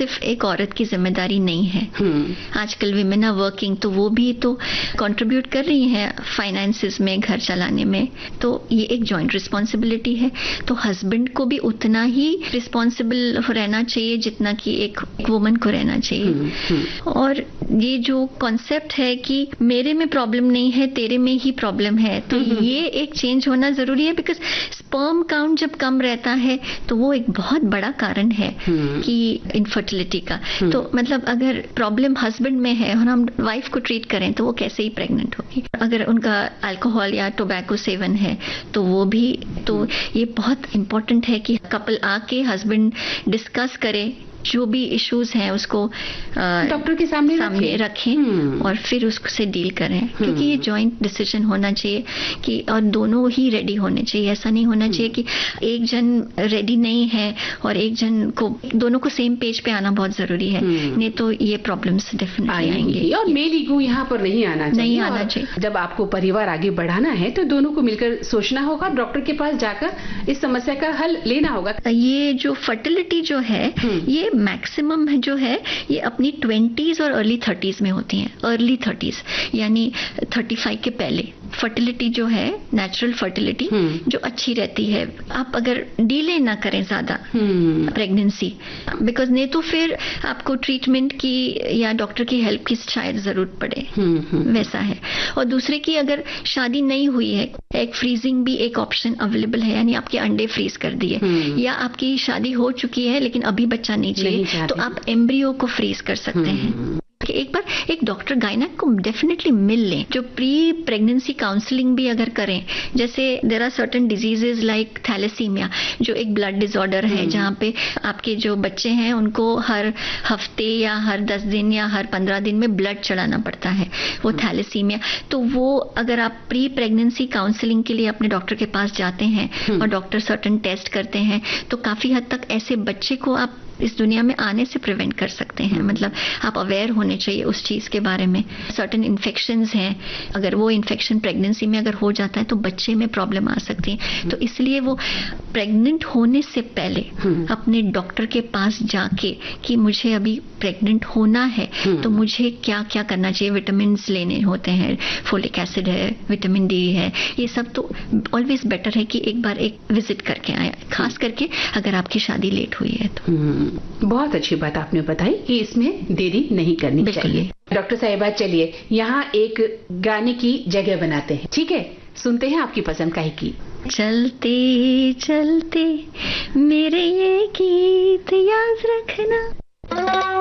सिर्फ एक औरत की जिम्मेदारी नहीं है। आजकल विमेन आर वर्किंग, तो वो भी तो कंट्रीब्यूट कर रही हैं फाइनेंसेस में, घर चलाने में, तो ये एक जॉइंट रिस्पॉन्सिबिलिटी है। तो हस्बैंड को भी उतना ही रिस्पॉन्सिबल रहना चाहिए जितना कि एक वुमन को रहना चाहिए। और ये जो कॉन्सेप्ट है कि मेरे में प्रॉब्लम नहीं है, तेरे में ही प्रॉब्लम है, तो ये एक चेंज होना जरूरी है। बिकॉज स्पर्म काउंट जब कम रहता है तो वो एक बहुत बड़ा कारण है कि इनफर्टिलिटी का। तो मतलब अगर प्रॉब्लम हस्बैंड में है और हम वाइफ को ट्रीट करें तो वो कैसे ही प्रेग्नेंट होगी। अगर उनका अल्कोहल या टोबैको सेवन है तो वो भी, तो ये बहुत इंपॉर्टेंट है कि कपल आके हस्बैंड डिस्कस करे, जो भी इश्यूज हैं उसको डॉक्टर के सामने रखें और फिर उससे डील करें। क्योंकि ये जॉइंट डिसीजन होना चाहिए कि, और दोनों ही रेडी होने चाहिए। ऐसा नहीं होना चाहिए कि एक जन रेडी नहीं है और एक जन को, दोनों को सेम पेज पे आना बहुत जरूरी है, नहीं तो ये प्रॉब्लम्स डेफिनेटली आएंगे। और मेल ईगो यहाँ पर नहीं आना चाहिए। जब आपको परिवार आगे बढ़ाना है तो दोनों को मिलकर सोचना होगा, डॉक्टर के पास जाकर इस समस्या का हल लेना होगा। ये जो फर्टिलिटी जो है ये मैक्सिमम जो है ये अपनी 20s और अर्ली 30s में होती हैं। अर्ली 30s यानी 35 के पहले फर्टिलिटी जो है, नेचुरल फर्टिलिटी जो अच्छी रहती है। आप अगर डिले ना करें ज्यादा प्रेगनेंसी, बिकॉज नहीं तो फिर आपको ट्रीटमेंट की या डॉक्टर की हेल्प की शायद जरूरत पड़े, वैसा है। और दूसरे की अगर शादी नहीं हुई है, एग फ्रीजिंग भी एक ऑप्शन अवेलेबल है, यानी आपके अंडे फ्रीज कर दिए, या आपकी शादी हो चुकी है लेकिन अभी बच्चा नहीं चाहिए तो आप एम्ब्रियो को फ्रीज कर सकते हैं। कि एक बार एक डॉक्टर गायनेक को डेफिनेटली मिल लें, जो प्री प्रेगनेंसी काउंसलिंग भी अगर करें। जैसे there are certain diseases like thalassaemia, जो एक ब्लड डिसऑर्डर है, जहाँ पे आपके जो बच्चे हैं उनको हर हफ्ते या हर 10 दिन या हर 15 दिन में ब्लड चढ़ाना पड़ता है, वो थैलेसीमिया। तो वो अगर आप प्री प्रेगनेंसी काउंसलिंग के लिए अपने डॉक्टर के पास जाते हैं और डॉक्टर सर्टेन टेस्ट करते हैं, तो काफी हद तक ऐसे बच्चे को आप इस दुनिया में आने से प्रिवेंट कर सकते हैं। मतलब आप अवेयर होने चाहिए उस चीज के बारे में। सर्टेन इन्फेक्शंस हैं, अगर वो इन्फेक्शन प्रेगनेंसी में अगर हो जाता है तो बच्चे में प्रॉब्लम आ सकती है। तो इसलिए वो प्रेग्नेंट होने से पहले अपने डॉक्टर के पास जाके कि मुझे अभी प्रेग्नेंट होना है तो मुझे क्या क्या करना चाहिए। विटामिन लेने होते हैं, फोलिक एसिड है, विटामिन डी है, ये सब तो ऑलवेज बेटर है कि एक बार एक विजिट करके आए, खास करके अगर आपकी शादी लेट हुई है तो। बहुत अच्छी बात आपने बताई कि इसमें देरी नहीं करनी चाहिए। डॉक्टर साहिबा, चलिए यहाँ एक गाने की जगह बनाते हैं, ठीक है? सुनते हैं आपकी पसंद का ही गीत। चलते चलते मेरे ये गीत याद रखना।